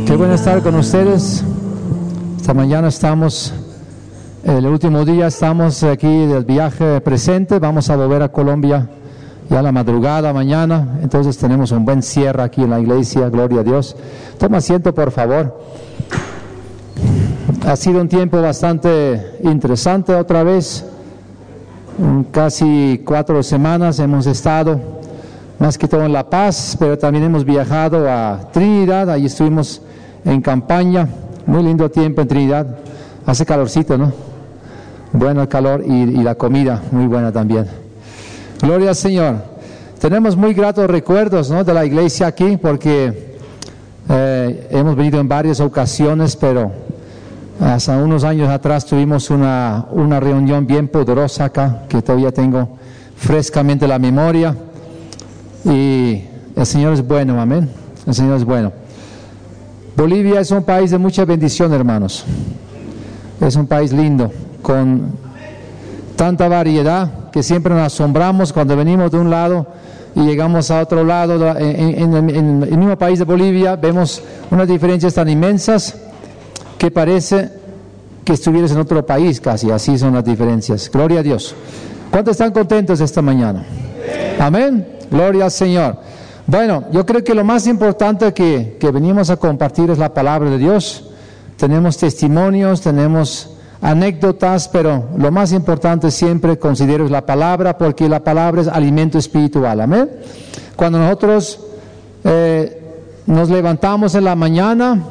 Qué bueno estar con ustedes. Esta mañana estamos, el último día estamos aquí del viaje presente. Vamos a volver a Colombia ya a la madrugada mañana. Entonces tenemos un buen cierre aquí en la iglesia, gloria a Dios. Toma asiento, por favor. Ha sido un tiempo bastante interesante otra vez. Casi 4 semanas hemos estado, más que todo en La Paz, pero también hemos viajado a Trinidad. Ahí estuvimos en campaña. Muy lindo tiempo en Trinidad. Hace calorcito, ¿no? Bueno el calor y la comida muy buena también. Gloria al Señor. Tenemos muy gratos recuerdos, ¿no?, de la iglesia aquí, porque hemos venido en varias ocasiones, pero hace unos años atrás tuvimos una reunión bien poderosa acá, que todavía tengo frescamente la memoria. Y el Señor es bueno, amén. El Señor es bueno. Bolivia es un país de mucha bendición, hermanos. Es un país lindo, con tanta variedad que siempre nos asombramos cuando venimos de un lado y llegamos a otro lado. En el mismo país de Bolivia vemos unas diferencias tan inmensas que parece que estuvieras en otro país casi. Así son las diferencias. Gloria a Dios. ¿Cuántos están contentos esta mañana? Amén. Gloria al Señor. Bueno, yo creo que lo más importante que venimos a compartir es la palabra de Dios. Tenemos testimonios, tenemos anécdotas, pero lo más importante siempre considero es la palabra, porque la palabra es alimento espiritual. Amén. Cuando nosotros nos levantamos en la mañana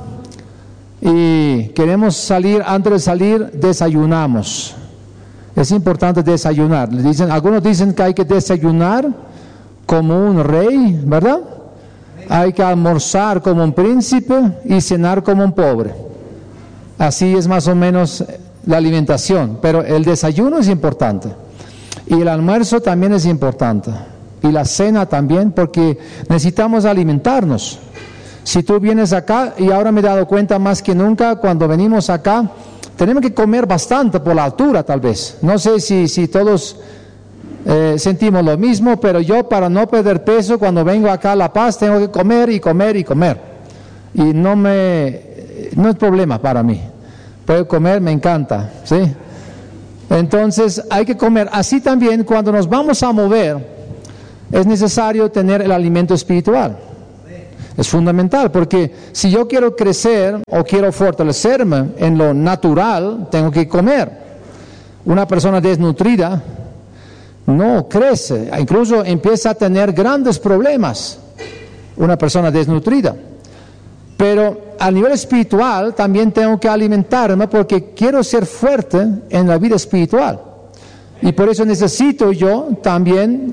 y queremos salir, antes de salir desayunamos. Es importante desayunar. Algunos dicen que hay que desayunar como un rey, ¿verdad? Hay que almorzar como un príncipe y cenar como un pobre. Así es más o menos la alimentación, pero el desayuno es importante y el almuerzo también es importante y la cena también, porque necesitamos alimentarnos. Si tú vienes acá, y ahora me he dado cuenta más que nunca, cuando venimos acá tenemos que comer bastante por la altura, tal vez. No sé si todos sentimos lo mismo, pero yo, para no perder peso, cuando vengo acá a La Paz tengo que comer y comer y comer, y no es problema para mí. Puedo comer, me encanta, ¿sí? Entonces hay que comer. Así también cuando nos vamos a mover es necesario tener el alimento espiritual. Es fundamental, porque si yo quiero crecer o quiero fortalecerme en lo natural, tengo que comer. Una persona desnutrida no crece, incluso empieza a tener grandes problemas, una persona desnutrida. Pero a nivel espiritual también tengo que alimentarme, porque quiero ser fuerte en la vida espiritual. Y por eso necesito yo también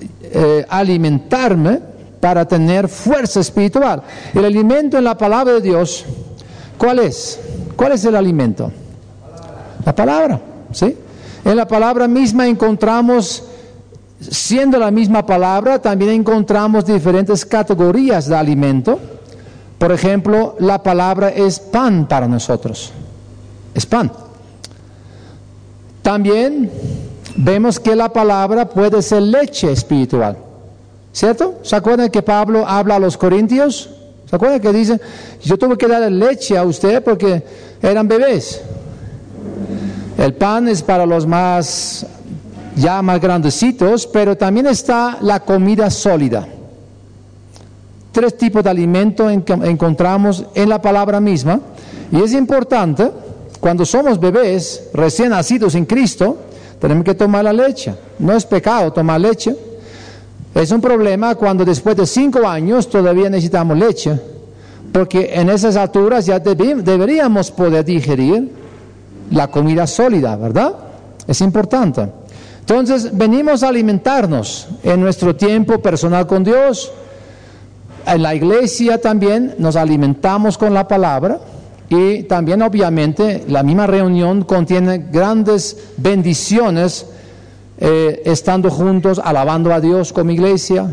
alimentarme para tener fuerza espiritual. El alimento en la palabra de Dios, ¿cuál es? ¿Cuál es el alimento? La palabra, ¿sí? En la palabra misma encontramos, siendo la misma palabra, también encontramos diferentes categorías de alimento. Por ejemplo, la palabra es pan para nosotros. Es pan. También vemos que la palabra puede ser leche espiritual. ¿Cierto? ¿Se acuerdan que Pablo habla a los corintios? ¿Se acuerdan que dice, yo tuve que darle leche a usted porque eran bebés? El pan es para los más grandecitos, pero también está la comida sólida. 3 tipos de alimento encontramos en la palabra misma, y es importante, cuando somos bebés recién nacidos en Cristo, tenemos que tomar la leche. No es pecado tomar leche. Es un problema cuando después de 5 años todavía necesitamos leche, porque en esas alturas ya deberíamos poder digerir la comida sólida, ¿verdad? Es importante. Entonces venimos a alimentarnos en nuestro tiempo personal con Dios. En la iglesia también nos alimentamos con la palabra, y también obviamente la misma reunión contiene grandes bendiciones, estando juntos, alabando a Dios como iglesia,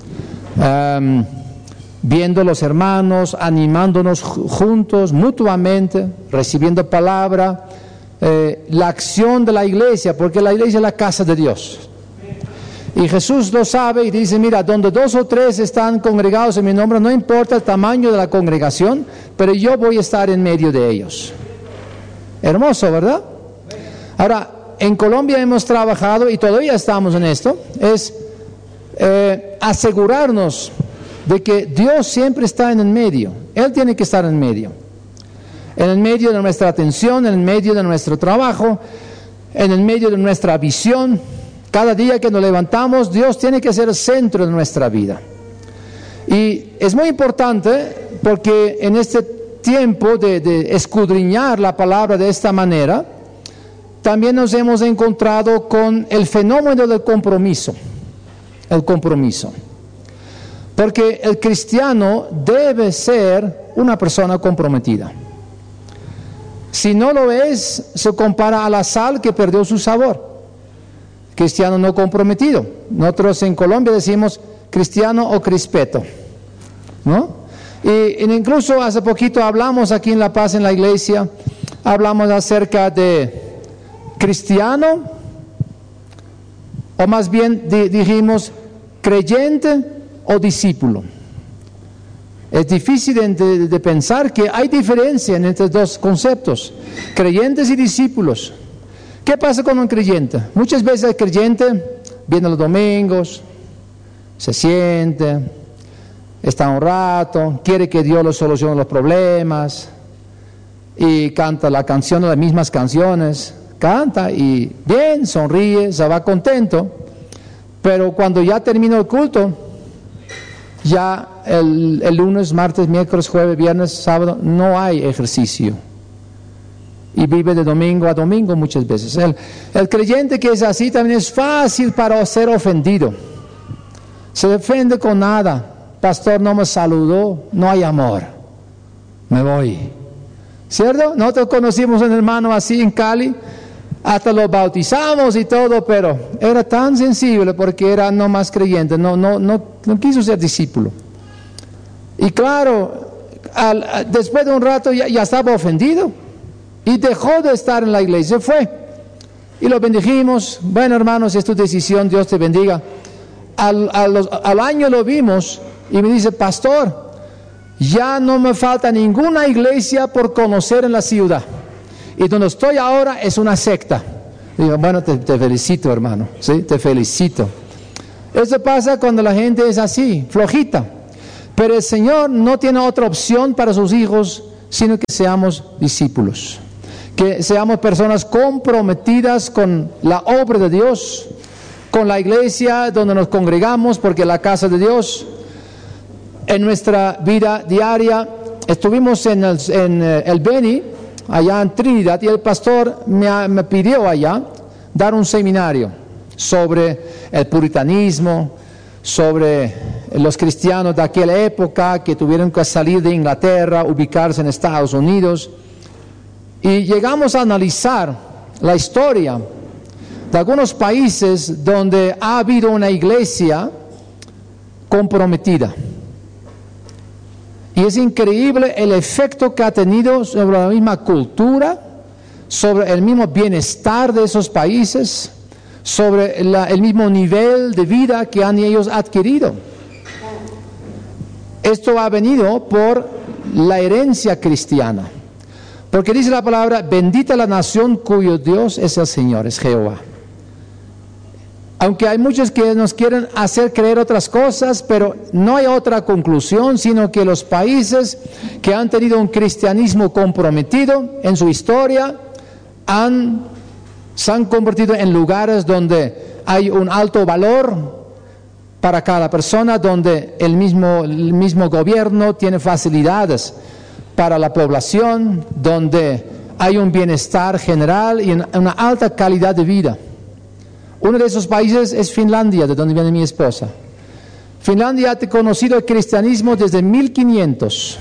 viendo a los hermanos, animándonos juntos, mutuamente, recibiendo palabra, la acción de la iglesia, porque la iglesia es la casa de Dios. Y Jesús lo sabe y dice, mira, donde 2 o 3 están congregados en mi nombre, no importa el tamaño de la congregación, pero yo voy a estar en medio de ellos. Hermoso, ¿verdad? Ahora, en Colombia hemos trabajado, y todavía estamos en esto, es asegurarnos de que Dios siempre está en el medio. Él tiene que estar en el medio de nuestra atención, en el medio de nuestro trabajo, en el medio de nuestra visión. Cada día que nos levantamos, Dios tiene que ser el centro de nuestra vida. Y es muy importante porque en este tiempo de escudriñar la palabra de esta manera, también nos hemos encontrado con el fenómeno del compromiso. El compromiso. Porque el cristiano debe ser una persona comprometida. Si no lo es, se compara a la sal que perdió su sabor. Cristiano no comprometido. Nosotros en Colombia decimos cristiano o crispeto, ¿no? Y incluso hace poquito hablamos aquí en La Paz, en la iglesia, hablamos acerca de cristiano, o más bien dijimos creyente o discípulo. Es difícil de pensar que hay diferencia en estos dos conceptos, creyentes y discípulos. ¿Qué pasa con un creyente? Muchas veces el creyente viene los domingos, se siente, está un rato, quiere que Dios le solucione los problemas y canta la canción, las mismas canciones, canta y bien, sonríe, se va contento, pero cuando ya termina el culto, ya el lunes, martes, miércoles, jueves, viernes, sábado, no hay ejercicio. Y vive de domingo a domingo muchas veces. El creyente que es así también es fácil para ser ofendido. Se defiende con nada. Pastor no me saludó, no hay amor. Me voy. ¿Cierto? Nosotros conocimos a un hermano así en Cali, hasta lo bautizamos y todo, pero era tan sensible porque era no más creyente, no quiso ser discípulo. Y claro, después de un rato ya estaba ofendido. Y dejó de estar en la iglesia, fue. Y lo bendijimos. Bueno, hermanos, es tu decisión, Dios te bendiga. Al año lo vimos y me dice, pastor, ya no me falta ninguna iglesia por conocer en la ciudad. Y donde estoy ahora es una secta. Y digo, bueno, te felicito, hermano, ¿sí? Te felicito. Eso pasa cuando la gente es así, flojita. Pero el Señor no tiene otra opción para sus hijos, sino que seamos discípulos. Que seamos personas comprometidas con la obra de Dios, con la iglesia donde nos congregamos, porque es la casa de Dios. En nuestra vida diaria, estuvimos en el Beni, allá en Trinidad, y el pastor me pidió allá dar un seminario sobre el puritanismo, sobre los cristianos de aquella época que tuvieron que salir de Inglaterra, ubicarse en Estados Unidos. Y llegamos a analizar la historia de algunos países donde ha habido una iglesia comprometida. Y es increíble el efecto que ha tenido sobre la misma cultura, sobre el mismo bienestar de esos países, sobre el mismo nivel de vida que han ellos adquirido. Esto ha venido por la herencia cristiana. Porque dice la palabra, bendita la nación cuyo Dios es el Señor, es Jehová. Aunque hay muchos que nos quieren hacer creer otras cosas, pero no hay otra conclusión, sino que los países que han tenido un cristianismo comprometido en su historia, se han convertido en lugares donde hay un alto valor para cada persona, donde el mismo gobierno tiene facilidades para la población, donde hay un bienestar general y una alta calidad de vida. Uno de esos países es Finlandia, de donde viene mi esposa. Finlandia ha conocido el cristianismo desde 1500.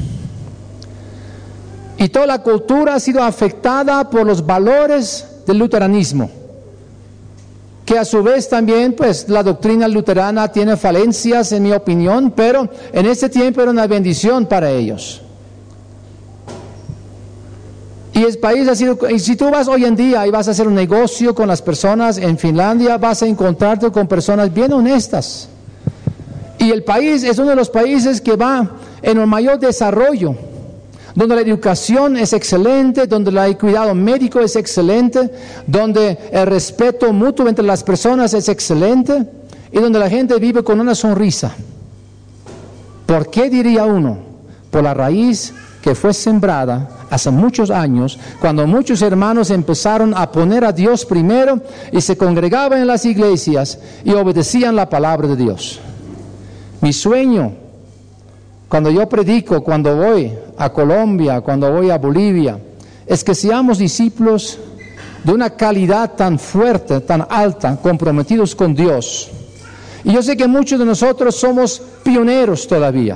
Y toda la cultura ha sido afectada por los valores del luteranismo, que a su vez también, pues, la doctrina luterana tiene falencias, en mi opinión, pero en ese tiempo era una bendición para ellos. Y el país ha sido, y si tú vas hoy en día y vas a hacer un negocio con las personas en Finlandia, vas a encontrarte con personas bien honestas. Y el país es uno de los países que va en el mayor desarrollo, donde la educación es excelente, donde el cuidado médico es excelente, donde el respeto mutuo entre las personas es excelente y donde la gente vive con una sonrisa. ¿Por qué diría uno? Por la raíz que fue sembrada hace muchos años, cuando muchos hermanos empezaron a poner a Dios primero y se congregaban en las iglesias y obedecían la palabra de Dios. Mi sueño, cuando yo predico, cuando voy a Colombia, cuando voy a Bolivia, es que seamos discípulos de una calidad tan fuerte, tan alta, comprometidos con Dios. Y yo sé que muchos de nosotros somos pioneros todavía.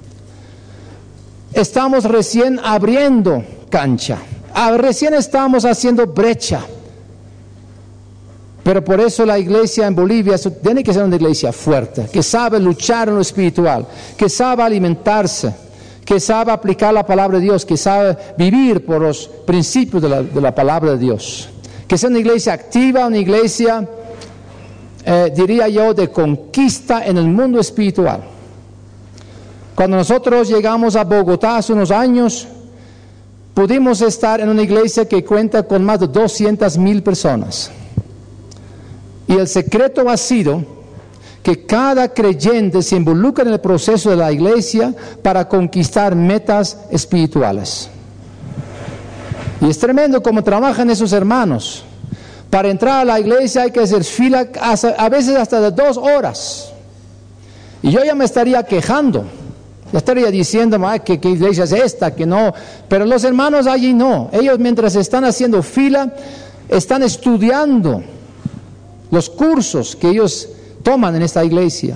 Estamos recién abriendo cancha, recién estamos haciendo brecha. Pero por eso la iglesia en Bolivia tiene que ser una iglesia fuerte, que sabe luchar en lo espiritual, que sabe alimentarse, que sabe aplicar la palabra de Dios, que sabe vivir por los principios de la palabra de Dios. Que sea una iglesia activa, una iglesia, diría yo, de conquista en el mundo espiritual. Cuando nosotros llegamos a Bogotá hace unos años, pudimos estar en una iglesia que cuenta con más de 200,000 personas. Y el secreto ha sido que cada creyente se involucra en el proceso de la iglesia para conquistar metas espirituales. Y es tremendo cómo trabajan esos hermanos. Para entrar a la iglesia hay que hacer fila a veces hasta de 2 horas. Y yo ya me estaría quejando. Ya estaría diciendo, ¿qué iglesia es esta? Que no. Pero los hermanos allí no. Ellos mientras están haciendo fila, están estudiando los cursos que ellos toman en esta iglesia.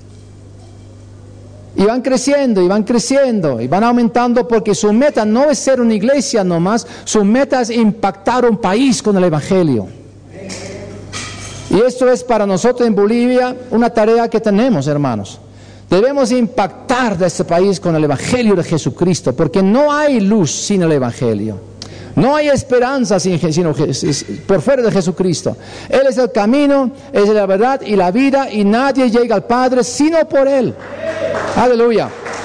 Y van creciendo, y van creciendo, y van aumentando, porque su meta no es ser una iglesia nomás, su meta es impactar un país con el Evangelio. Y esto es para nosotros en Bolivia una tarea que tenemos, hermanos. Debemos impactar de este país con el Evangelio de Jesucristo, porque no hay luz sin el Evangelio. No hay esperanza sino por fuera de Jesucristo. Él es el camino, es la verdad y la vida, y nadie llega al Padre sino por Él. Aleluya.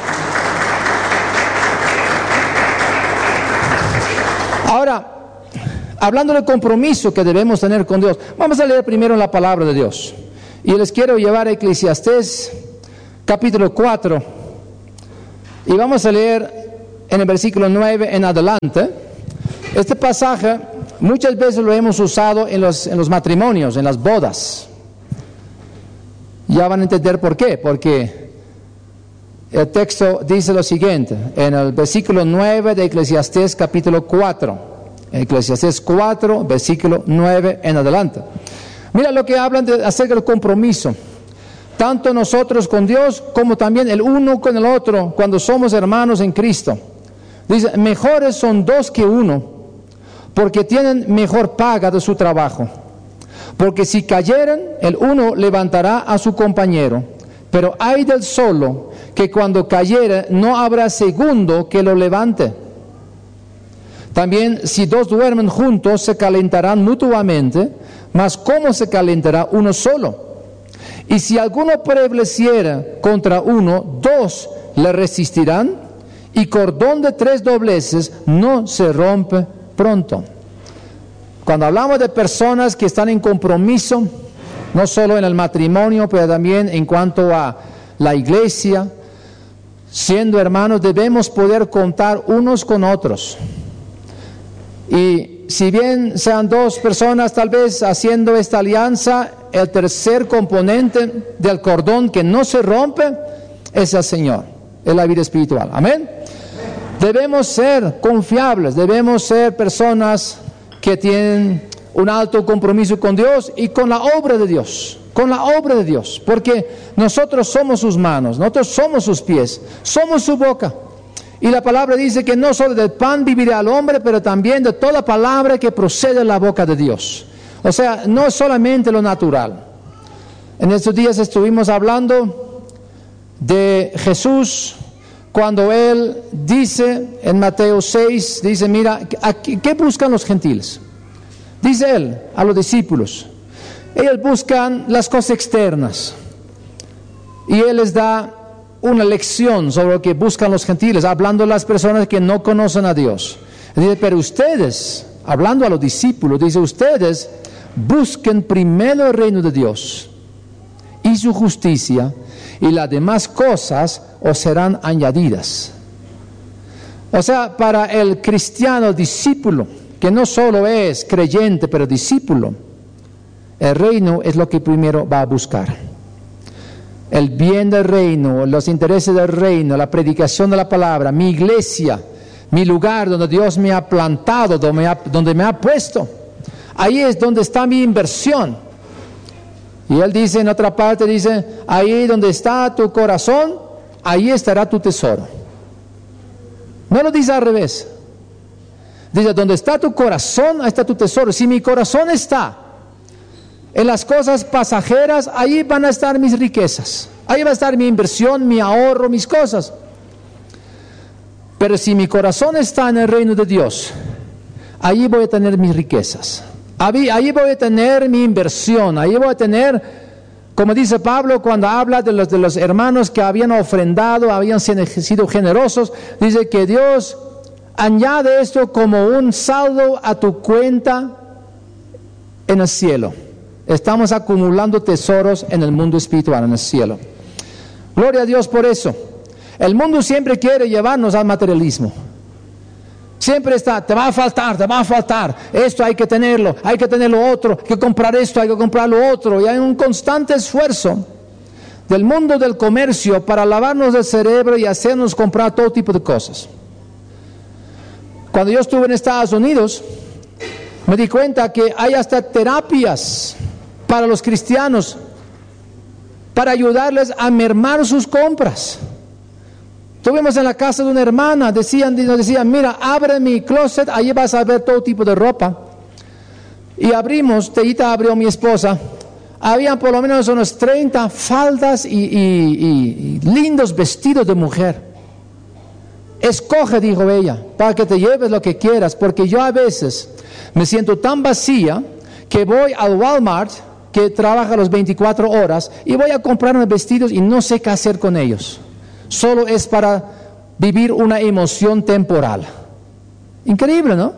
Ahora, hablando del compromiso que debemos tener con Dios, vamos a leer primero la palabra de Dios. Y les quiero llevar a Eclesiastés capítulo 4, y vamos a leer en el versículo 9 en adelante. Este pasaje muchas veces lo hemos usado en los matrimonios, en las bodas. Ya van a entender por qué, porque el texto dice lo siguiente, en el versículo 9 de Eclesiastés capítulo 4, Eclesiastés 4, versículo 9 en adelante. Mira lo que hablan acerca del compromiso, tanto nosotros con Dios como también el uno con el otro cuando somos hermanos en Cristo. Dice, mejores son 2 que 1, porque tienen mejor paga de su trabajo. Porque si cayeren, el uno levantará a su compañero, pero ay del solo, que cuando cayere no habrá segundo que lo levante. También si 2 duermen juntos, se calentarán mutuamente, mas ¿cómo se calentará uno solo? Y si alguno prevaleciera contra uno, 2 le resistirán, y cordón de 3 dobleces no se rompe pronto. Cuando hablamos de personas que están en compromiso, no solo en el matrimonio, pero también en cuanto a la iglesia, siendo hermanos, debemos poder contar unos con otros. Y si bien sean 2 personas tal vez haciendo esta alianza, el tercer componente del cordón que no se rompe es el Señor, es la vida espiritual. Amén. Debemos ser confiables, debemos ser personas que tienen un alto compromiso con Dios y con la obra de Dios, porque nosotros somos sus manos, nosotros somos sus pies, somos su boca. Y la palabra dice que no solo del pan vivirá el hombre, pero también de toda palabra que procede de la boca de Dios. O sea, no es solamente lo natural. En estos días estuvimos hablando de Jesús cuando Él dice en Mateo 6, dice, mira, ¿qué buscan los gentiles? Dice Él a los discípulos, ellos buscan las cosas externas. Y Él les da una lección sobre lo que buscan los gentiles, hablando a las personas que no conocen a Dios. Dice, pero ustedes, hablando a los discípulos, dice, ustedes busquen primero el reino de Dios y su justicia, y las demás cosas os serán añadidas. O sea, para el cristiano discípulo, que no solo es creyente, pero discípulo, el reino es lo que primero va a buscar. El bien del reino, los intereses del reino, la predicación de la palabra, mi iglesia, mi lugar donde Dios me ha plantado, donde me ha puesto. Ahí es donde está mi inversión. Y Él dice en otra parte, dice, ahí donde está tu corazón, ahí estará tu tesoro. No lo dice al revés. Dice, donde está tu corazón, ahí está tu tesoro. Si mi corazón está en las cosas pasajeras, ahí van a estar mis riquezas. Ahí va a estar mi inversión, mi ahorro, mis cosas. Pero si mi corazón está en el reino de Dios, ahí voy a tener mis riquezas. Ahí voy a tener mi inversión. Ahí voy a tener, como dice Pablo cuando habla de los hermanos que habían ofrendado, habían sido generosos, dice que Dios añade esto como un saldo a tu cuenta en el cielo. Estamos acumulando tesoros en el mundo espiritual, en el cielo. Gloria a Dios por eso. El mundo siempre quiere llevarnos al materialismo. Siempre está, te va a faltar, esto hay que tenerlo otro, hay que comprar esto, hay que comprar lo otro. Y hay un constante esfuerzo del mundo del comercio para lavarnos el cerebro y hacernos comprar todo tipo de cosas. Cuando yo estuve en Estados Unidos, me di cuenta que hay hasta terapias para los cristianos para ayudarles a mermar sus compras. Estuvimos en la casa de una hermana, nos decían, mira, abre mi closet, ahí vas a ver todo tipo de ropa. Y abrimos, Teita abrió mi esposa, habían por lo menos unos 30 faldas y lindos vestidos de mujer. Escoge, dijo ella, para que te lleves lo que quieras, porque yo a veces me siento tan vacía que voy al Walmart, que trabaja las 24 horas, y voy a comprarme vestidos y no sé qué hacer con ellos. Solo es para vivir una emoción temporal. Increíble, ¿no?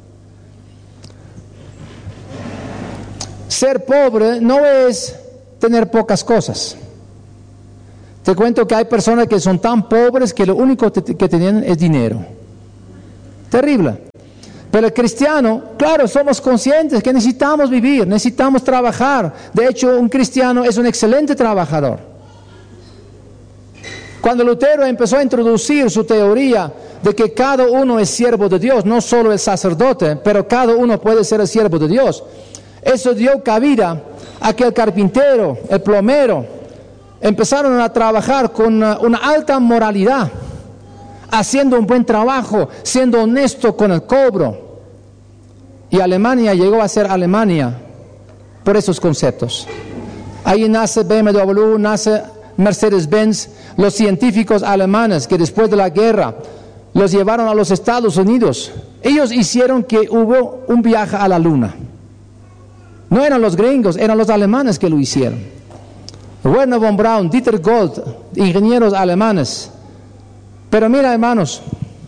Ser pobre no es tener pocas cosas. Te cuento que hay personas que son tan pobres que lo único que tienen es dinero. Terrible. Pero el cristiano, claro, somos conscientes que necesitamos vivir, necesitamos trabajar. De hecho, un cristiano es un excelente trabajador. Cuando Lutero empezó a introducir su teoría de que cada uno es siervo de Dios, no solo el sacerdote, pero cada uno puede ser el siervo de Dios, eso dio cabida a que el carpintero, el plomero, empezaron a trabajar con una alta moralidad, haciendo un buen trabajo, siendo honesto con el cobro. Y Alemania llegó a ser Alemania por esos conceptos. Ahí nace BMW, nace Mercedes-Benz, los científicos alemanes que después de la guerra los llevaron a los Estados Unidos. Ellos hicieron que hubo un viaje a la luna. No eran los gringos, eran los alemanes que lo hicieron. Wernher von Braun, Dieter Gold, ingenieros alemanes. Pero mira, hermanos,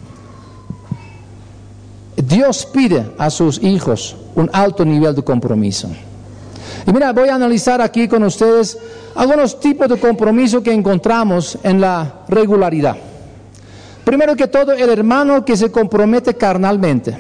Dios pide a sus hijos un alto nivel de compromiso. Y mira, voy a analizar aquí con ustedes algunos tipos de compromiso que encontramos en la regularidad. Primero que todo, el hermano que se compromete carnalmente.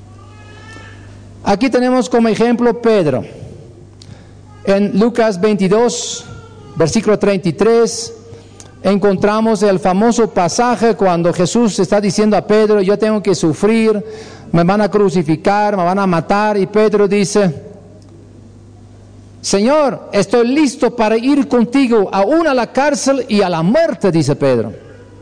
Aquí tenemos como ejemplo Pedro. En Lucas 22, versículo 33, encontramos el famoso pasaje cuando Jesús está diciendo a Pedro, yo tengo que sufrir, me van a crucificar, me van a matar, y Pedro dice, Señor, estoy listo para ir contigo aún a la cárcel y a la muerte, dice Pedro.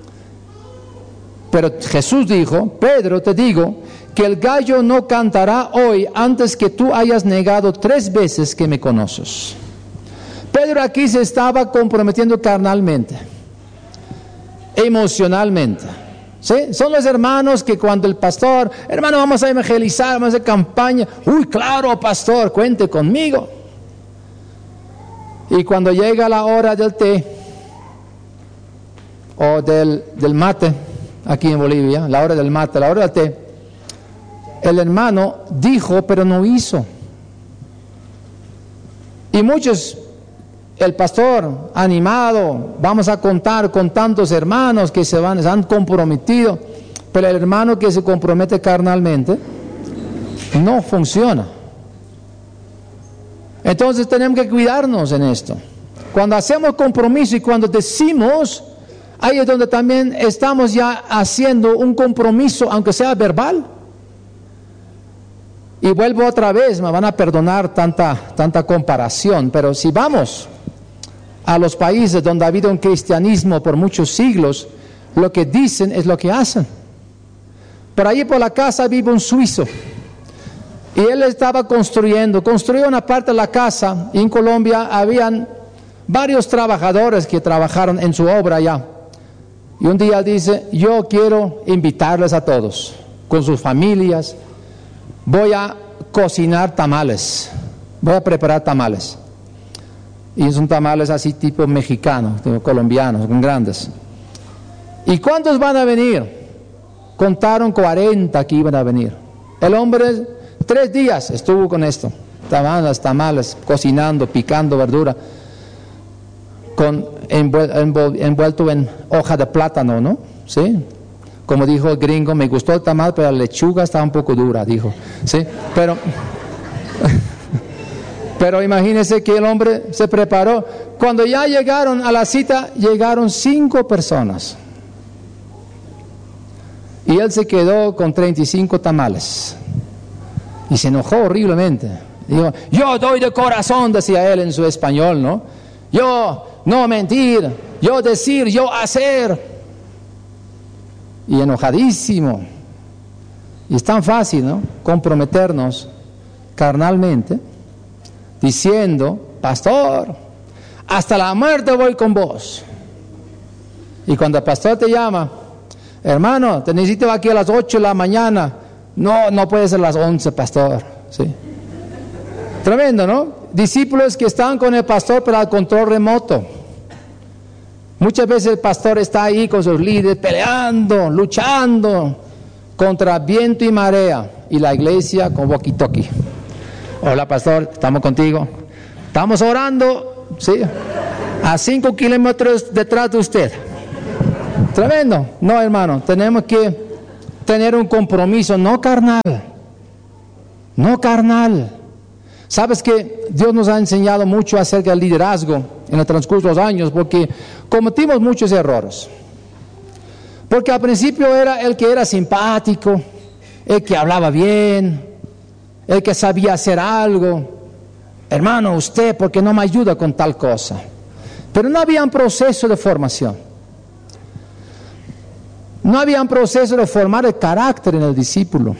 Pero Jesús dijo, Pedro, te digo que el gallo no cantará hoy antes que tú hayas negado 3 veces que me conoces. Pedro aquí se estaba comprometiendo carnalmente. emocionalmente. ¿Sí? Son los hermanos que cuando el pastor, hermano, vamos a evangelizar, vamos a hacer campaña, uy, claro, pastor, cuente conmigo. Y cuando llega la hora del té o del mate, aquí en Bolivia, la hora del mate, la hora del té, el hermano dijo, pero no hizo. Y muchos, el pastor animado, vamos a contar con tantos hermanos que se han comprometido, pero el hermano que se compromete carnalmente no funciona. Entonces tenemos que cuidarnos en esto. Cuando hacemos compromiso y cuando decimos, ahí es donde también estamos ya haciendo un compromiso, aunque sea verbal. Y vuelvo otra vez, me van a perdonar tanta comparación, pero si vamos a los países donde ha habido un cristianismo por muchos siglos, lo que dicen es lo que hacen. Por ahí por la casa vive un suizo, y él estaba construyó una parte de la casa, y en Colombia habían varios trabajadores que trabajaron en su obra allá. Y un día dice, yo quiero invitarles a todos, con sus familias, voy a cocinar tamales, voy a preparar tamales. Y son tamales así tipo mexicanos, tipo colombianos, grandes. ¿Y cuántos van a venir? Contaron 40 que iban a venir. El hombre 3 días estuvo con esto, tamales, cocinando, picando verdura, envuelto en hoja de plátano, ¿no? ¿Sí? Como dijo el gringo, me gustó el tamal, pero la lechuga estaba un poco dura, dijo. ¿Sí? Pero imagínense que el hombre se preparó. Cuando ya llegaron a la cita, llegaron 5 personas. Y él se quedó con 35 tamales. Y se enojó horriblemente. Dijo, yo doy de corazón, decía él en su español, ¿no? Yo no mentir, yo decir, yo hacer. Y enojadísimo. Y es tan fácil, ¿no? Comprometernos carnalmente, diciendo, pastor, hasta la muerte voy con vos. Y cuando el pastor te llama, hermano, te necesito aquí a las 8 de la mañana. No puede ser las 11, pastor. ¿Sí? Tremendo, ¿no? Discípulos que están con el pastor pero al control remoto. Muchas veces el pastor está ahí con sus líderes peleando, luchando contra viento y marea, y la iglesia con walkie-talkie. Hola pastor, estamos contigo. Estamos orando, ¿sí? A 5 kilómetros detrás de usted. Tremendo. No, hermano, tenemos que tener un compromiso, no carnal. Sabes que Dios nos ha enseñado mucho acerca del liderazgo en el transcurso de los años, porque cometimos muchos errores. Porque al principio era el que era simpático, el que hablaba bien, el que sabía hacer algo. Hermano, usted, ¿por qué no me ayuda con tal cosa? Pero no había un proceso de formación. No había un proceso de formar el carácter en el discípulo.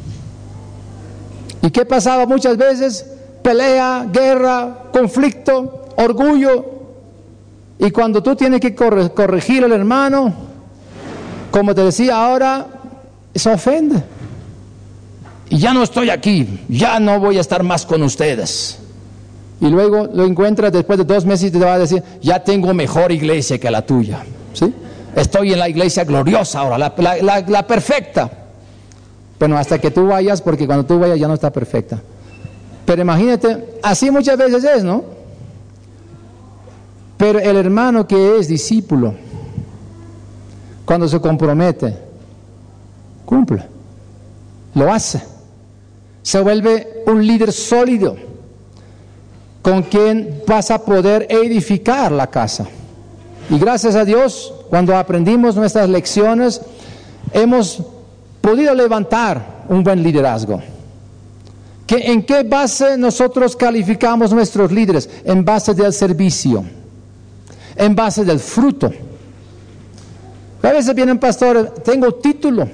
¿Y qué pasaba muchas veces? Pelea, guerra, conflicto, orgullo. Y cuando tú tienes que corregir al hermano, como te decía ahora, se ofende. Y ya no estoy aquí, ya no voy a estar más con ustedes. Y luego lo encuentras después de 2 meses y te va a decir, ya tengo mejor iglesia que la tuya. ¿Sí? Estoy en la iglesia gloriosa ahora, la perfecta. Bueno, hasta que tú vayas, porque cuando tú vayas ya no está perfecta. Pero imagínate, así muchas veces es, ¿no? Pero el hermano que es discípulo, cuando se compromete, cumple, lo hace. Se vuelve un líder sólido, con quien vas a poder edificar la casa. Y gracias a Dios, cuando aprendimos nuestras lecciones, hemos podido levantar un buen liderazgo. ¿En qué base nosotros calificamos nuestros líderes? En base del servicio, en base del fruto. A veces vienen pastores, tengo título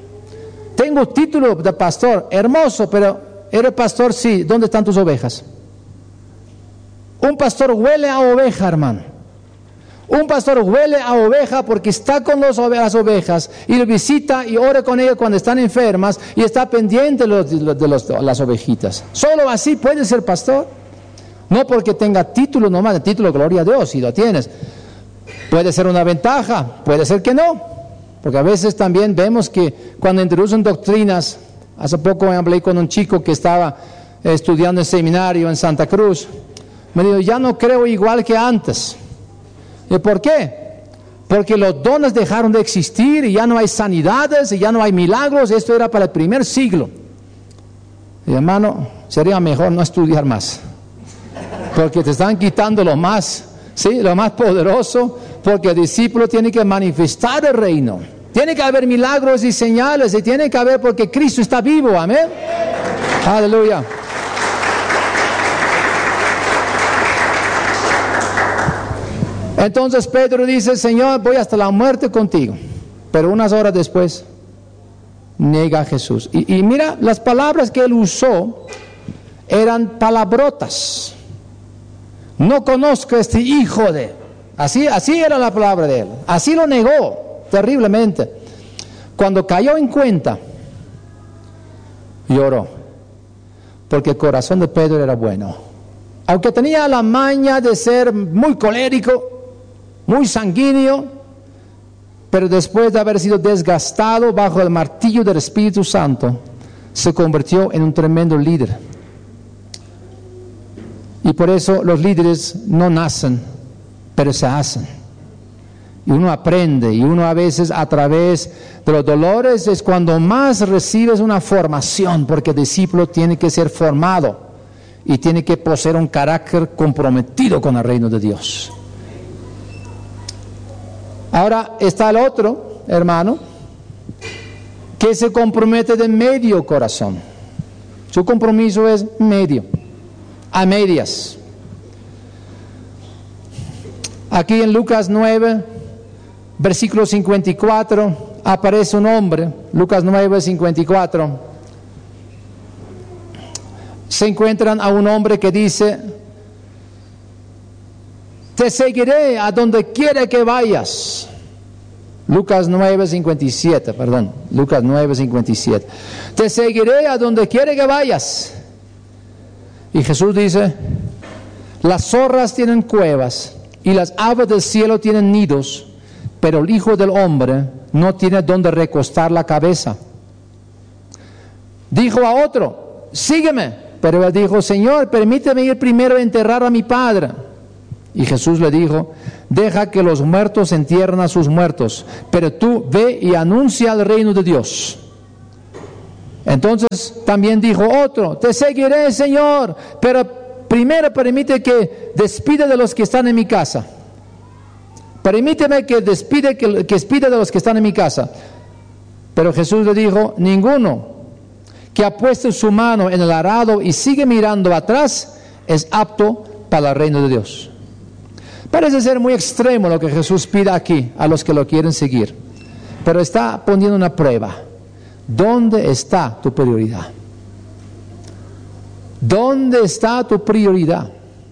de pastor, hermoso, pero eres pastor, sí, ¿dónde están tus ovejas? Un pastor huele a oveja, hermano. Un pastor huele a oveja porque está con las ovejas y lo visita y ora con ellas cuando están enfermas y está pendiente de las ovejitas. Solo así puede ser pastor. No porque tenga título nomás, el título gloria a Dios, si lo tienes. Puede ser una ventaja, puede ser que no. Porque a veces también vemos que cuando introducen doctrinas, hace poco hablé con un chico que estaba estudiando en seminario en Santa Cruz, me dijo, ya no creo igual que antes. ¿Y por qué? Porque los dones dejaron de existir y ya no hay sanidades y ya no hay milagros. Esto era para el primer siglo. Y hermano, sería mejor no estudiar más, porque te están quitando lo más, ¿sí? Lo más poderoso, porque el discípulo tiene que manifestar el reino. Tiene que haber milagros y señales y tiene que haber porque Cristo está vivo, amén. Aleluya. Entonces Pedro dice, Señor, voy hasta la muerte contigo. Pero unas horas después, niega a Jesús. Y mira, las palabras que él usó eran palabrotas. No conozco a este hijo de... Así era la palabra de él. Así lo negó terriblemente. Cuando cayó en cuenta, lloró. Porque el corazón de Pedro era bueno. Aunque tenía la maña de ser muy colérico, muy sanguíneo, pero después de haber sido desgastado bajo el martillo del Espíritu Santo, se convirtió en un tremendo líder. Y por eso los líderes no nacen, pero se hacen. Y uno aprende, y uno a veces a través de los dolores es cuando más recibes una formación, porque el discípulo tiene que ser formado y tiene que poseer un carácter comprometido con el reino de Dios. Ahora está el otro hermano que se compromete de medio corazón. Su compromiso es medio, a medias. Aquí en Lucas 9, versículo 54, aparece un hombre, Lucas 9, 54. Se encuentran a un hombre que dice, te seguiré a donde quiera que vayas. Lucas 9, 57, perdón, Lucas 9, 57. Te seguiré a donde quiera que vayas. Y Jesús dice, las zorras tienen cuevas y las aves del cielo tienen nidos, pero el Hijo del Hombre no tiene donde recostar la cabeza. Dijo a otro, sígueme. Pero él dijo, Señor, permíteme ir primero a enterrar a mi padre. Y Jesús le dijo, deja que los muertos entierren a sus muertos, pero tú ve y anuncia el reino de Dios. Entonces también dijo otro, te seguiré, Señor, pero primero permite que despida de los que están en mi casa. Permíteme que despida de los que están en mi casa. Pero Jesús le dijo, ninguno que ha puesto su mano en el arado y sigue mirando atrás es apto para el reino de Dios. Parece ser muy extremo lo que Jesús pide aquí a los que lo quieren seguir, pero está poniendo una prueba. ¿Dónde está tu prioridad? ¿Dónde está tu prioridad?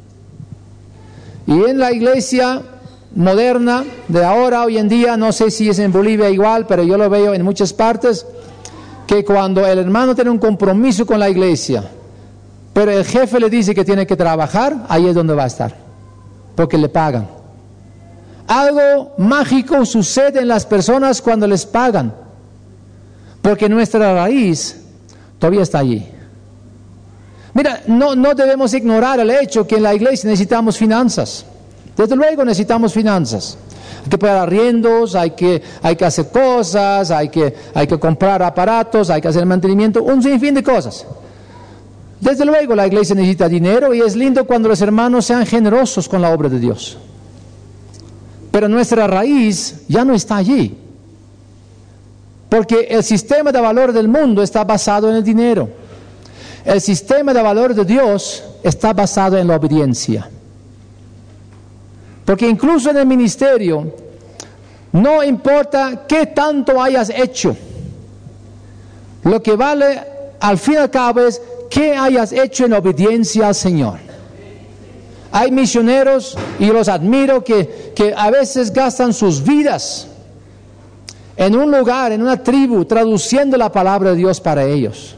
Y en la iglesia moderna de ahora, hoy en día, no sé si es en Bolivia igual, pero yo lo veo en muchas partes, que cuando el hermano tiene un compromiso con la iglesia, pero el jefe le dice que tiene que trabajar, ahí es donde va a estar, porque le pagan. Algo mágico sucede en las personas cuando les pagan, porque nuestra raíz todavía está allí. Mira, no debemos ignorar el hecho que en la iglesia necesitamos finanzas. Desde luego necesitamos finanzas. Hay que pagar arriendos, hay que hacer cosas, hay que comprar aparatos, hay que hacer mantenimiento, un sinfín de cosas. Desde luego la iglesia necesita dinero y es lindo cuando los hermanos sean generosos con la obra de Dios. Pero nuestra raíz ya no está allí. Porque el sistema de valor del mundo está basado en el dinero. El sistema de valor de Dios está basado en la obediencia. Porque incluso en el ministerio, no importa qué tanto hayas hecho, lo que vale al fin y al cabo es qué hayas hecho en obediencia al Señor. Hay misioneros, y los admiro, que a veces gastan sus vidas en un lugar, en una tribu, traduciendo la palabra de Dios para ellos.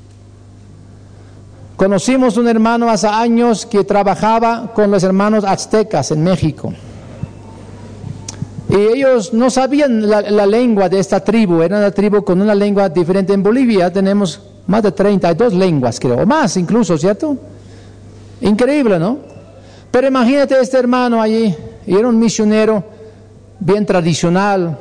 Conocimos un hermano hace años que trabajaba con los hermanos aztecas en México. Y ellos no sabían la lengua de esta tribu, era una tribu con una lengua diferente. En Bolivia tenemos más de 32 lenguas, creo, o más incluso, ¿cierto? Increíble, ¿no? Pero imagínate este hermano allí, y era un misionero bien tradicional,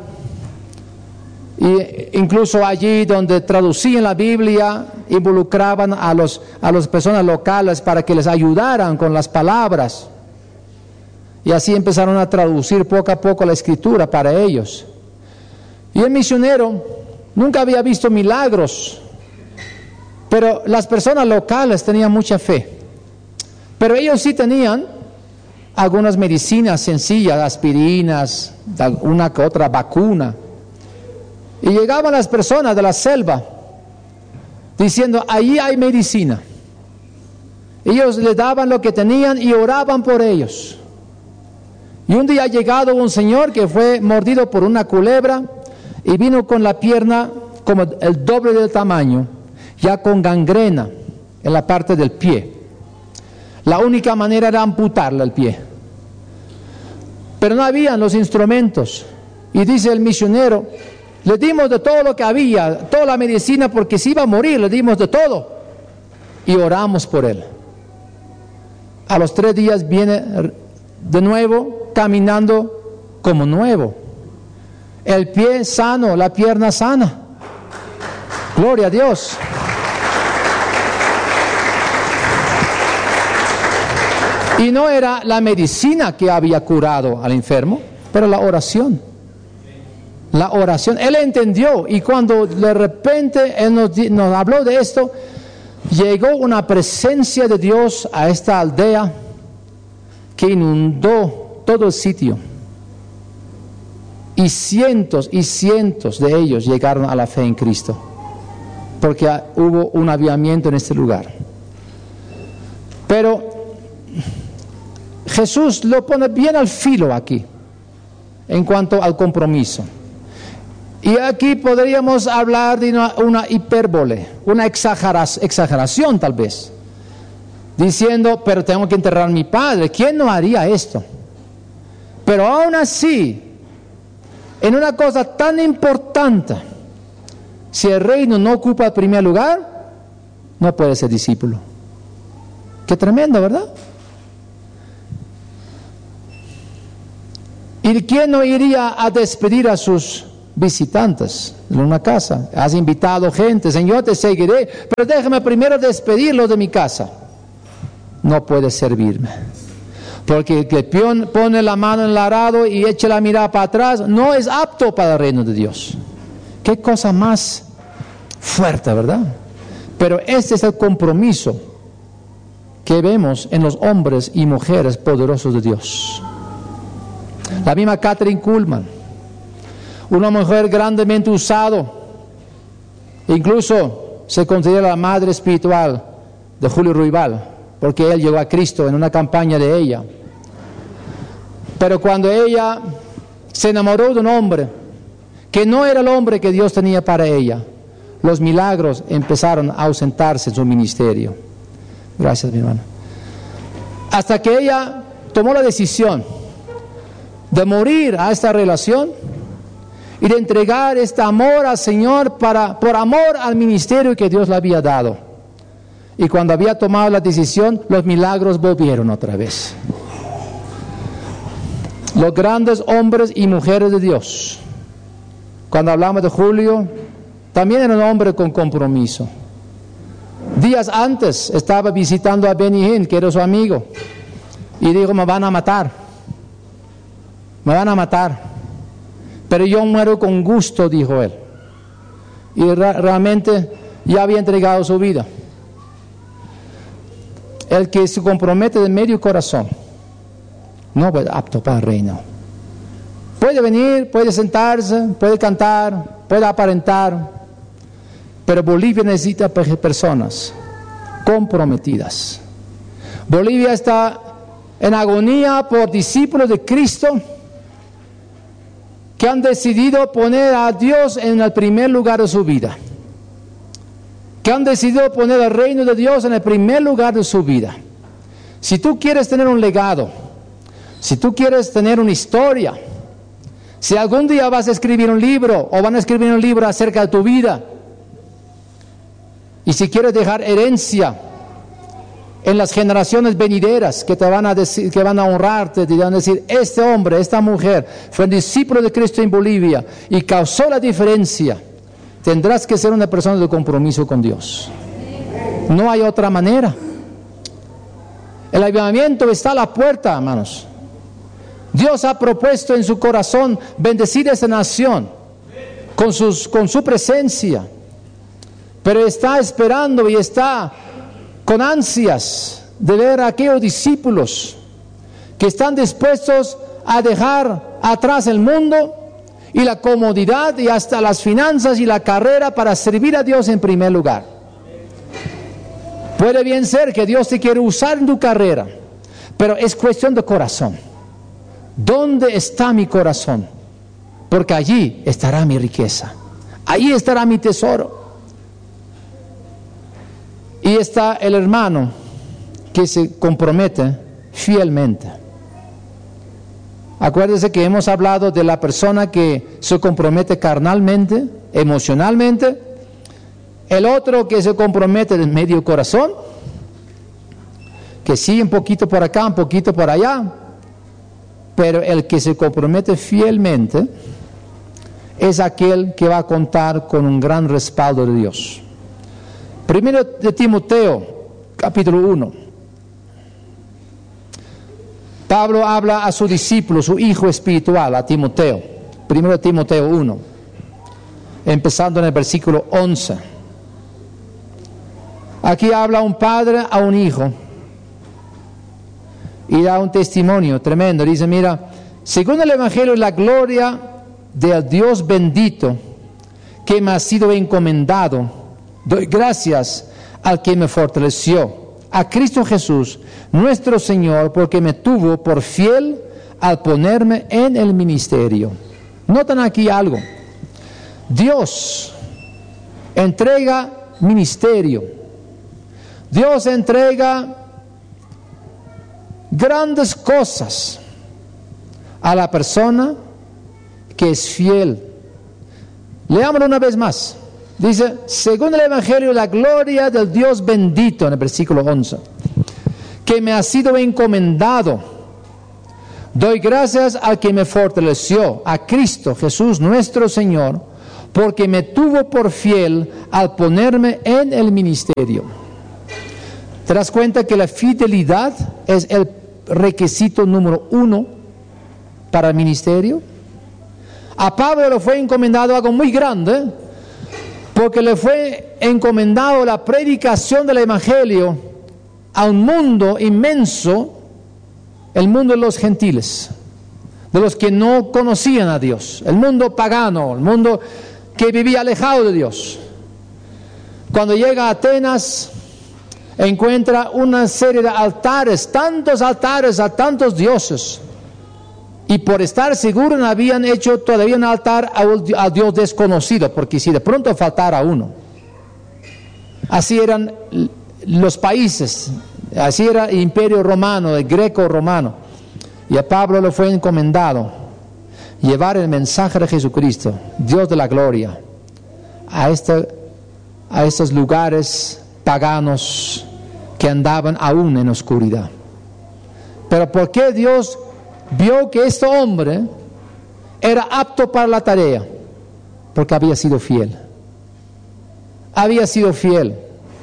y incluso allí donde traducían la Biblia, involucraban a las personas locales para que les ayudaran con las palabras. Y así empezaron a traducir poco a poco la escritura para ellos. Y el misionero nunca había visto milagros, pero las personas locales tenían mucha fe. Pero ellos sí tenían algunas medicinas sencillas, aspirinas, una que otra vacuna. Y llegaban las personas de la selva diciendo, allí hay medicina. Ellos les daban lo que tenían y oraban por ellos. Y un día ha llegado un señor que fue mordido por una culebra y vino con la pierna como el doble del tamaño, ya con gangrena en la parte del pie. La única manera era amputarle el pie. Pero no habían los instrumentos. Y dice el misionero, le dimos de todo lo que había, toda la medicina, porque si iba a morir, le dimos de todo. Y oramos por él. A los 3 días viene de nuevo caminando como nuevo. El pie sano, la pierna sana. Gloria a Dios. Y no era la medicina que había curado al enfermo, pero la oración. La oración. Él entendió, y cuando de repente Él nos habló de esto, llegó una presencia de Dios a esta aldea que inundó todo el sitio. Y cientos de ellos llegaron a la fe en Cristo, porque hubo un avivamiento en este lugar. Pero Jesús lo pone bien al filo aquí, en cuanto al compromiso. Y aquí podríamos hablar de una hipérbole, una exageración tal vez, diciendo, pero tengo que enterrar a mi padre. ¿Quién no haría esto? Pero aún así, en una cosa tan importante, si el reino no ocupa el primer lugar, no puede ser discípulo. Qué tremendo, ¿verdad? ¿Y quién no iría a despedir a sus visitantes en una casa? Has invitado gente, Señor, te seguiré, pero déjame primero despedirlo de mi casa. No puede servirme, porque el que pone la mano en el arado y echa la mirada para atrás no es apto para el reino de Dios. Qué cosa más fuerte, ¿verdad? Pero este es el compromiso que vemos en los hombres y mujeres poderosos de Dios. La misma Kathryn Kuhlman, una mujer grandemente usada, incluso se considera la madre espiritual de Julio Ruibal, porque él llegó a Cristo en una campaña de ella. Pero cuando ella se enamoró de un hombre que no era el hombre que Dios tenía para ella, los milagros empezaron a ausentarse en su ministerio. Gracias, mi hermano. Hasta que ella tomó la decisión de morir a esta relación y de entregar este amor al Señor por amor al ministerio que Dios le había dado. Y cuando había tomado la decisión, los milagros volvieron otra vez. Los grandes hombres y mujeres de Dios, cuando hablamos de Julio, también era un hombre con compromiso. Días antes estaba visitando a Benny Hinn, que era su amigo, y dijo, me van a matar, pero yo muero con gusto, dijo él. Y realmente ya había entregado su vida. El que se compromete de medio corazón no es apto para el reino. Puede venir, puede sentarse, puede cantar, puede aparentar, pero Bolivia necesita personas comprometidas. Bolivia está en agonía por discípulos de Cristo que han decidido poner a Dios en el primer lugar de su vida, que han decidido poner el reino de Dios en el primer lugar de su vida. Si tú quieres tener un legado, si tú quieres tener una historia, si algún día vas a escribir un libro o van a escribir un libro acerca de tu vida, y si quieres dejar herencia en las generaciones venideras que te van a decir, que van a honrarte, te van a decir, este hombre, esta mujer fue el discípulo de Cristo en Bolivia y causó la diferencia, tendrás que ser una persona de compromiso con Dios. No hay otra manera. El avivamiento está a la puerta, hermanos. Dios ha propuesto en su corazón bendecir esta nación con su presencia, pero está esperando y está con ansias de ver a aquellos discípulos que están dispuestos a dejar atrás el mundo y la comodidad y hasta las finanzas y la carrera para servir a Dios en primer lugar. Puede bien ser que Dios te quiere usar en tu carrera, pero es cuestión de corazón. ¿Dónde está mi corazón? Porque allí estará mi riqueza, allí estará mi tesoro. Y está el hermano que se compromete fielmente. Acuérdese que hemos hablado de la persona que se compromete carnalmente, emocionalmente, el otro que se compromete de medio corazón, que sí, un poquito por acá, un poquito por allá, pero el que se compromete fielmente es aquel que va a contar con un gran respaldo de Dios. Primero de Timoteo, capítulo 1. Pablo habla a su discípulo, su hijo espiritual, a Timoteo. Primero de Timoteo 1, empezando en el versículo 11. Aquí habla un padre a un hijo y da un testimonio tremendo. Dice, mira, según el Evangelio, la gloria del Dios bendito que me ha sido encomendado, doy gracias al que me fortaleció, a Cristo Jesús, nuestro Señor, porque me tuvo por fiel al ponerme en el ministerio. Notan aquí algo. Dios entrega ministerio. Dios entrega grandes cosas a la persona que es fiel. Leámoslo una vez más. Dice, según el Evangelio, la gloria del Dios bendito, en el versículo 11, que me ha sido encomendado. Doy gracias al que me fortaleció, a Cristo Jesús nuestro Señor, porque me tuvo por fiel al ponerme en el ministerio. ¿Te das cuenta que la fidelidad es el requisito número 1 para el ministerio? A Pablo le fue encomendado algo muy grande, porque le fue encomendado la predicación del Evangelio a un mundo inmenso, el mundo de los gentiles, de los que no conocían a Dios, el mundo pagano, el mundo que vivía alejado de Dios. Cuando llega a Atenas, encuentra una serie de altares, tantos altares a tantos dioses, y por estar seguro no habían hecho todavía un altar al Dios desconocido, porque si de pronto faltara uno. Así eran los países, así era el imperio romano, el greco romano. Y a Pablo le fue encomendado llevar el mensaje de Jesucristo, Dios de la gloria, a estos lugares paganos que andaban aún en oscuridad. Pero ¿por qué Dios vio que este hombre era apto para la tarea? Porque había sido fiel. Había sido fiel.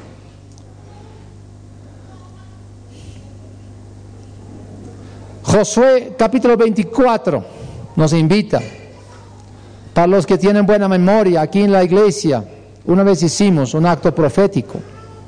Josué capítulo 24 nos invita. Para los que tienen buena memoria, aquí en la iglesia una vez hicimos un acto profético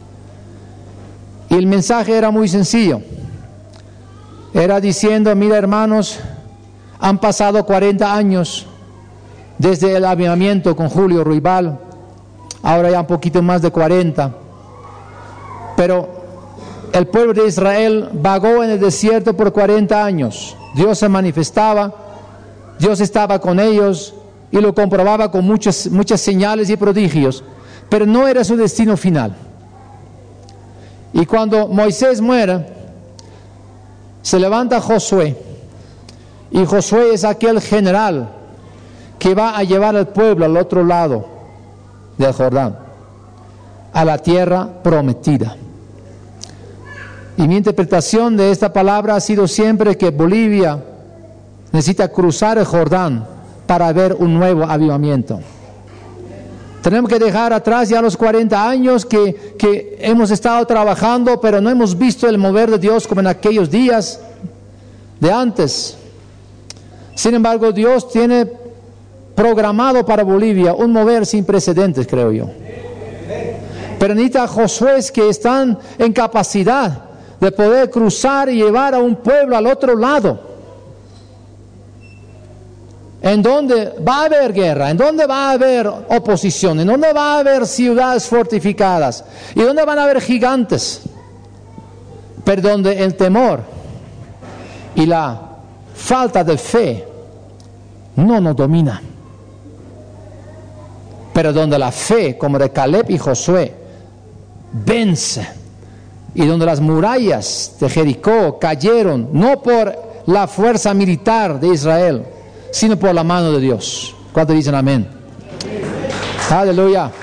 y el mensaje era muy sencillo. Era diciendo, mira hermanos, han pasado 40 años desde el avivamiento con Julio Ruibal, ahora ya un poquito más de 40, pero el pueblo de Israel vagó en el desierto por 40 años. Dios se manifestaba, Dios estaba con ellos y lo comprobaba con muchas señales y prodigios, pero no era su destino final. Y cuando Moisés muere, se levanta Josué, y Josué es aquel general que va a llevar al pueblo al otro lado del Jordán, a la tierra prometida. Y mi interpretación de esta palabra ha sido siempre que Bolivia necesita cruzar el Jordán para ver un nuevo avivamiento. Tenemos que dejar atrás ya los 40 años que hemos estado trabajando, pero no hemos visto el mover de Dios como en aquellos días de antes. Sin embargo, Dios tiene programado para Bolivia un mover sin precedentes, creo yo. Pero necesita Josué que están en capacidad de poder cruzar y llevar a un pueblo al otro lado, en donde va a haber guerra, en donde va a haber oposición, en donde va a haber ciudades fortificadas y donde van a haber gigantes, pero donde el temor y la falta de fe no nos domina, pero donde la fe, como de Caleb y Josué, vence, y donde las murallas de Jericó cayeron no por la fuerza militar de Israel, sino por la mano de Dios. ¿Cuántos dicen amén? Aleluya.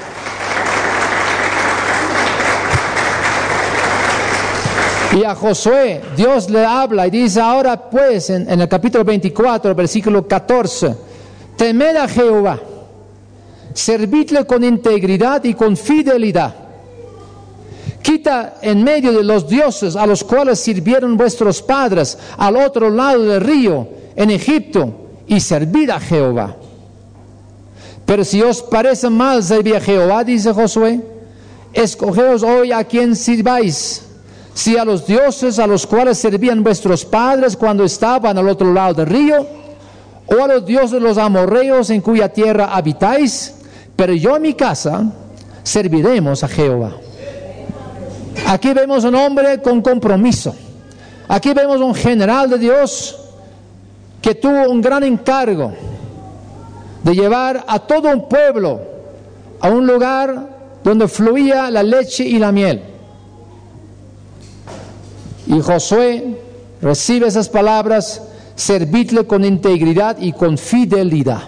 Y a Josué Dios le habla y dice: ahora pues, en el capítulo 24, versículo 14, temed a Jehová, servidle con integridad y con fidelidad. Quita en medio de los dioses a los cuales sirvieron vuestros padres al otro lado del río, en Egipto, y servid a Jehová. Pero si os parece mal servir a Jehová, dice Josué, escogeos hoy a quien sirváis, si a los dioses a los cuales servían vuestros padres cuando estaban al otro lado del río, o a los dioses de los amorreos en cuya tierra habitáis, pero yo y mi casa serviremos a Jehová. Aquí vemos un hombre con compromiso. Aquí vemos un general de Dios que tuvo un gran encargo de llevar a todo un pueblo a un lugar donde fluía la leche y la miel. Y Josué recibe esas palabras: servidle con integridad y con fidelidad.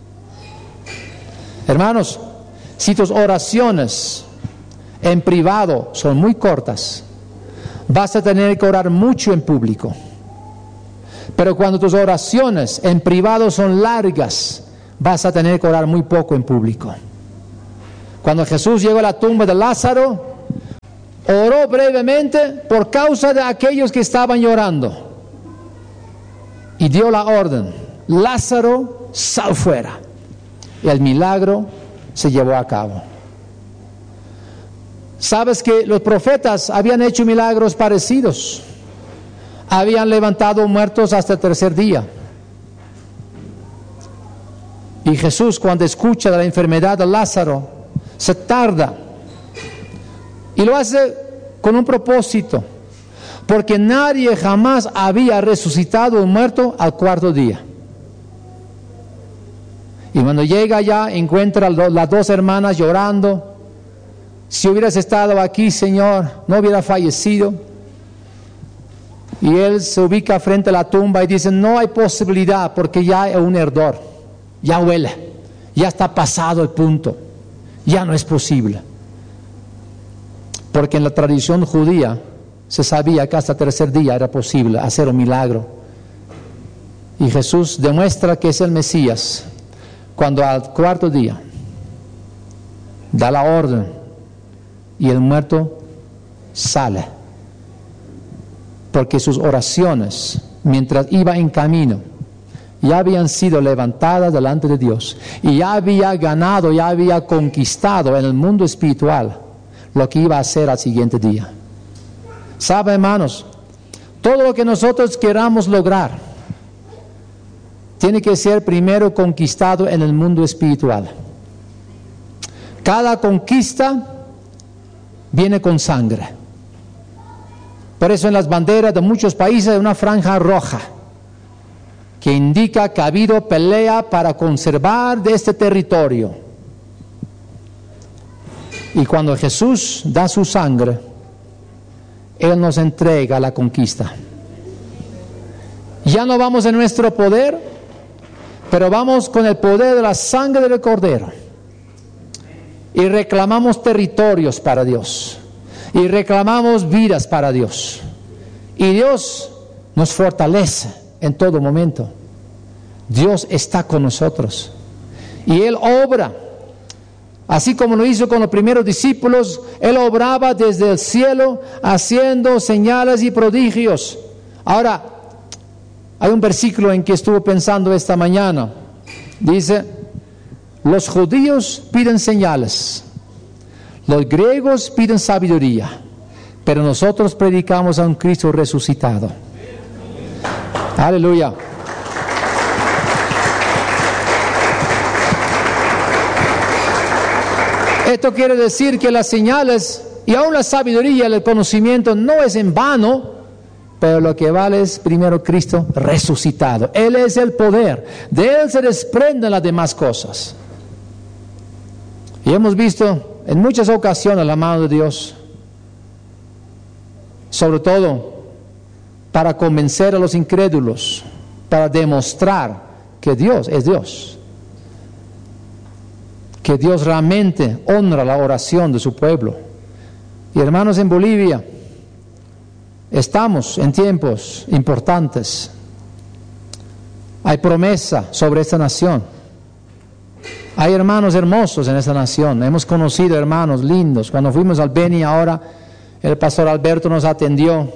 Hermanos, si tus oraciones en privado son muy cortas, vas a tener que orar mucho en público. Pero cuando tus oraciones en privado son largas, vas a tener que orar muy poco en público. Cuando Jesús llegó a la tumba de Lázaro, oró brevemente por causa de aquellos que estaban llorando, y dio la orden: Lázaro, sal fuera. Y el milagro se llevó a cabo. Sabes que los profetas habían hecho milagros parecidos. Habían levantado muertos hasta el tercer día. Y Jesús, cuando escucha de la enfermedad de Lázaro, se tarda. Y lo hace con un propósito, porque nadie jamás había resucitado un muerto al cuarto día. Y cuando llega allá, encuentra a las dos hermanas llorando. Si hubieras estado aquí, Señor, no hubiera fallecido. Y él se ubica frente a la tumba y dice: no hay posibilidad, porque ya hay un hedor, ya huele, ya está pasado el punto, ya no es posible. Porque en la tradición judía se sabía que hasta el tercer día era posible hacer un milagro. Y Jesús demuestra que es el Mesías cuando al cuarto día da la orden y el muerto sale. Porque sus oraciones, mientras iba en camino, ya habían sido levantadas delante de Dios, y ya había ganado, ya había conquistado en el mundo espiritual lo que iba a hacer al siguiente día. ¿Sabe, hermanos? Todo lo que nosotros queramos lograr tiene que ser primero conquistado en el mundo espiritual. Cada conquista viene con sangre. Por eso en las banderas de muchos países hay una franja roja que indica que ha habido pelea para conservar de este territorio. Y cuando Jesús da su sangre, Él nos entrega la conquista. Ya no vamos en nuestro poder, pero vamos con el poder de la sangre del Cordero. Y reclamamos territorios para Dios. Y reclamamos vidas para Dios. Y Dios nos fortalece en todo momento. Dios está con nosotros. Y Él obra. Así como lo hizo con los primeros discípulos, Él obraba desde el cielo haciendo señales y prodigios. Ahora, hay un versículo en que estuve pensando esta mañana. Dice, los judíos piden señales, los griegos piden sabiduría, pero nosotros predicamos a un Cristo resucitado. Aleluya. Esto quiere decir que las señales y aún la sabiduría, el conocimiento no es en vano, pero lo que vale es primero Cristo resucitado. Él es el poder, de Él se desprenden las demás cosas. Y hemos visto en muchas ocasiones la mano de Dios, sobre todo para convencer a los incrédulos, para demostrar que Dios es Dios, que Dios realmente honra la oración de su pueblo. Y hermanos, en Bolivia estamos en tiempos importantes. Hay promesa sobre esta nación. Hay hermanos hermosos en esta nación. Hemos conocido hermanos lindos. Cuando fuimos al Beni ahora, el pastor Alberto nos atendió.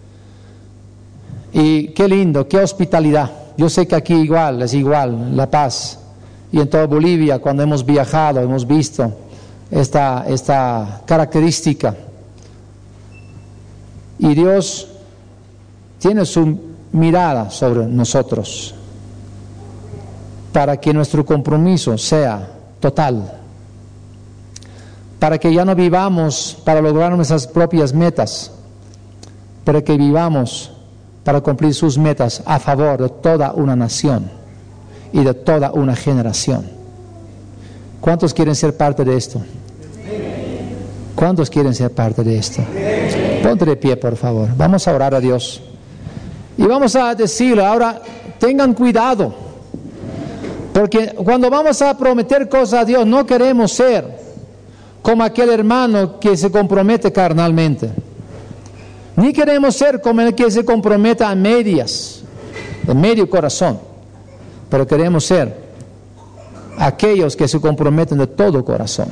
Y qué lindo, qué hospitalidad. Yo sé que aquí igual, es igual, La Paz. Y en toda Bolivia, cuando hemos viajado, hemos visto esta característica. Y Dios tiene su mirada sobre nosotros para que nuestro compromiso sea total, para que ya no vivamos para lograr nuestras propias metas, pero que vivamos para cumplir sus metas a favor de toda una nación y de toda una generación. ¿Cuántos quieren ser parte de esto? ¿Cuántos quieren ser parte de esto? Ponte de pie, por favor. Vamos a orar a Dios. Y vamos a decirle, ahora, tengan cuidado. Porque cuando vamos a prometer cosas a Dios, no queremos ser como aquel hermano que se compromete carnalmente. Ni queremos ser como el que se compromete a medias, de medio corazón. Pero queremos ser aquellos que se comprometen de todo corazón.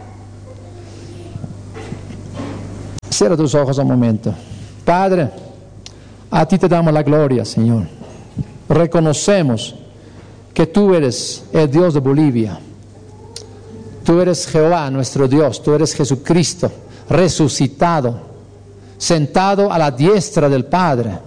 Cierra tus ojos un momento. Padre, a ti te damos la gloria, Señor. Reconocemos que tú eres el Dios de Bolivia. Tú eres Jehová, nuestro Dios. Tú eres Jesucristo, resucitado, sentado a la diestra del Padre.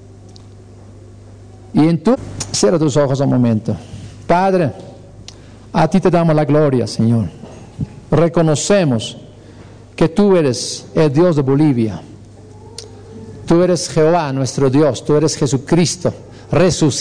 Y en tu... Cierra tus ojos un momento. Padre, a ti te damos la gloria, Señor. Reconocemos que tú eres el Dios de Bolivia. Tú eres Jehová, nuestro Dios. Tú eres Jesucristo, resucitado.